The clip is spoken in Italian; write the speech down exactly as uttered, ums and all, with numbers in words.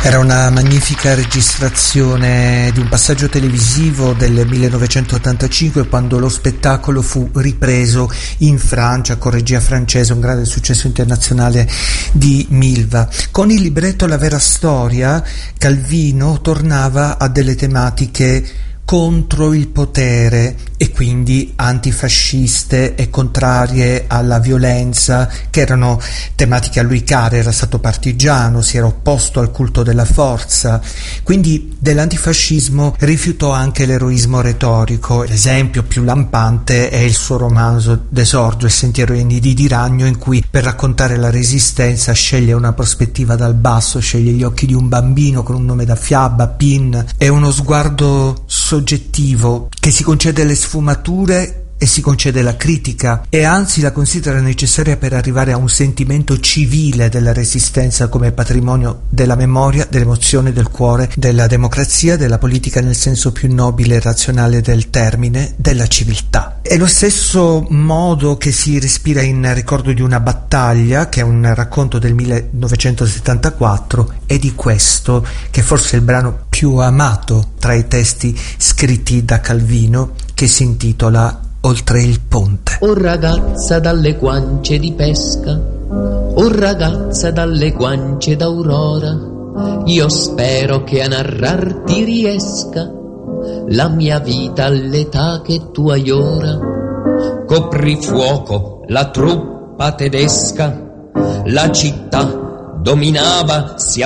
Era una magnifica registrazione di un passaggio televisivo del millenovecentottantacinque, quando lo spettacolo fu ripreso in Francia con regia francese, un grande successo internazionale di Milva. Con il libretto La vera storia, Calvino tornava a delle tematiche contro il potere e quindi antifasciste e contrarie alla violenza, che erano tematiche a lui care. Era stato partigiano, si era opposto al culto della forza, quindi dell'antifascismo rifiutò anche l'eroismo retorico. L'esempio più lampante è il suo romanzo D'esordio, Il sentiero ai nidi di ragno, in cui per raccontare la resistenza sceglie una prospettiva dal basso, sceglie gli occhi di un bambino con un nome da fiaba, Pin, e uno sguardo soggettivo che si concede le sfumature e si concede la critica, e anzi la considera necessaria per arrivare a un sentimento civile della resistenza come patrimonio della memoria, dell'emozione, del cuore, della democrazia, della politica nel senso più nobile e razionale del termine, della civiltà. È lo stesso modo che si respira in Ricordo di una battaglia, che è un racconto del millenovecentosettantaquattro, e di questo, che forse è il brano più amato tra i testi scritti da Calvino, che si intitola Oltre il ponte. O ragazza dalle guance di pesca, o ragazza dalle guance d'aurora, io spero che a narrarti riesca la mia vita all'età che tu hai ora. Coprì fuoco la truppa tedesca, la città dominava, si